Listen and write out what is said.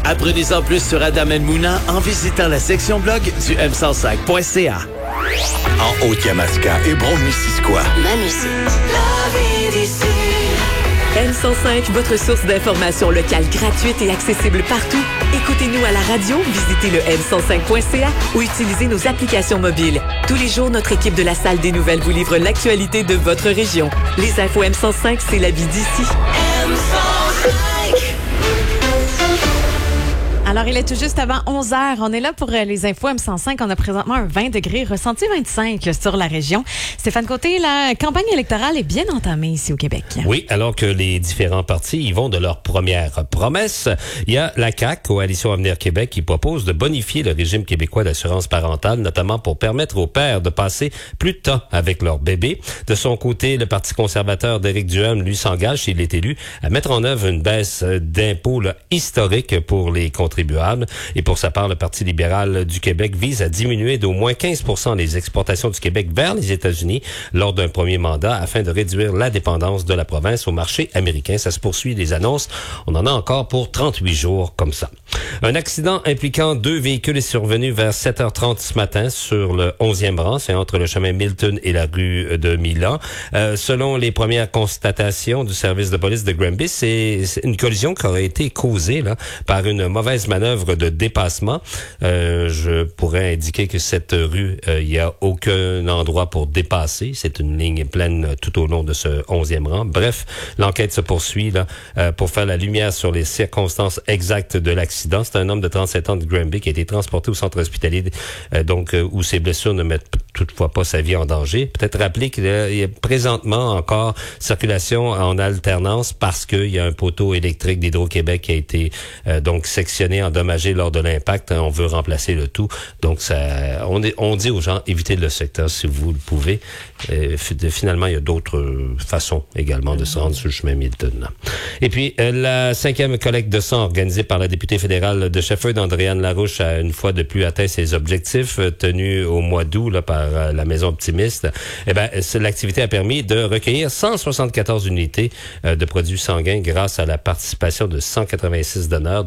Apprenez-en plus sur Adam El Mouna en visitant la section blog du m105.ca. En Haute-Yamaska et Brome-Missisquoi. Ma musique. La vie d'ici. M105, votre source d'information locale gratuite et accessible partout. Écoutez-nous à la radio, visitez le m105.ca ou utilisez nos applications mobiles. Tous les jours, notre équipe de la Salle des Nouvelles vous livre l'actualité de votre région. Les infos M105, c'est la vie d'ici. M105. Alors, il est tout juste avant 11h. On est là pour les infos M105. On a présentement un 20 degrés, ressenti 25 sur la région. Stéphane Côté, la campagne électorale est bien entamée ici au Québec. Oui, alors que les différents partis y vont de leur première promesse. Il y a la CAQ, Coalition Avenir Québec, qui propose de bonifier le régime québécois d'assurance parentale, notamment pour permettre aux pères de passer plus de temps avec leur bébé. De son côté, le Parti conservateur d'Éric Duhem, lui, s'engage, s'il est élu, à mettre en œuvre une baisse d'impôts historique pour les contribuables. Et pour sa part, le Parti libéral du Québec vise à diminuer d'au moins 15% les exportations du Québec vers les États-Unis lors d'un premier mandat afin de réduire la dépendance de la province au marché américain. Ça se poursuit, les annonces. On en a encore pour 38 jours comme ça. Un accident impliquant 2 véhicules est survenu vers 7h30 ce matin sur le 11e rang. C'est entre le chemin Milton et la rue de Milan. Selon les premières constatations du service de police de Granby, c'est une collision qui aurait été causée là, par une mauvaise manœuvre de dépassement. Je pourrais indiquer que cette rue, il n'y a aucun endroit pour dépasser. C'est une ligne pleine tout au long de ce 11e rang. Bref, l'enquête se poursuit là pour faire la lumière sur les circonstances exactes de l'accident. C'est un homme de 37 ans de Granby qui a été transporté au centre hospitalier, où ses blessures ne mettent toutefois pas sa vie en danger. Peut-être rappeler qu'il y a présentement encore circulation en alternance parce qu'il y a un poteau électrique d'Hydro-Québec qui a été donc sectionné, endommagé lors de l'impact. On veut remplacer le tout. Donc, on dit aux gens, évitez le secteur si vous le pouvez. Finalement, il y a d'autres façons également de se rendre sur le chemin Milton. Là. Et puis, la 5e collecte de sang organisée par la députée fédérale de Shefford, Andréane Larouche, a une fois de plus atteint ses objectifs tenus au mois d'août là, par la Maison Optimiste. L'activité a permis de recueillir 174 unités de produits sanguins grâce à la participation de 186 donneurs.